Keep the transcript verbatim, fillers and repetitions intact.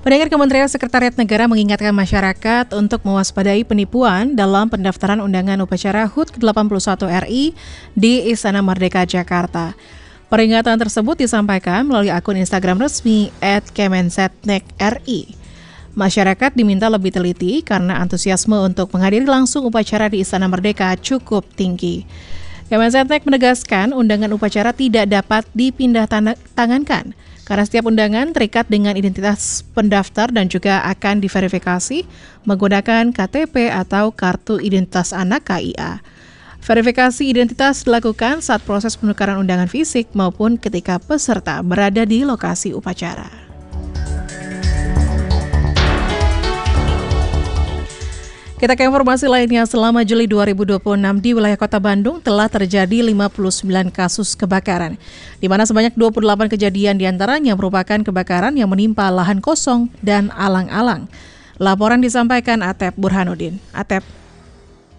Pendengar, Kementerian Sekretariat Negara mengingatkan masyarakat untuk mewaspadai penipuan dalam pendaftaran undangan upacara H U T ke delapan puluh satu R I di Istana Merdeka, Jakarta. Peringatan tersebut disampaikan melalui akun Instagram resmi et kemensetnek R I. Masyarakat diminta lebih teliti karena antusiasme untuk menghadiri langsung upacara di Istana Merdeka cukup tinggi. Kemensetnek menegaskan undangan upacara tidak dapat dipindah tangankan karena setiap undangan terikat dengan identitas pendaftar dan juga akan diverifikasi menggunakan K T P atau Kartu Identitas Anak K I A. Verifikasi identitas dilakukan saat proses penukaran undangan fisik maupun ketika peserta berada di lokasi upacara. Kita ke informasi lainnya. Selama Juli dua ribu dua puluh enam di wilayah Kota Bandung telah terjadi lima puluh sembilan kasus kebakaran, di mana sebanyak dua puluh delapan kejadian diantaranya merupakan kebakaran yang menimpa lahan kosong dan alang-alang. Laporan disampaikan Atep Burhanuddin. Atep.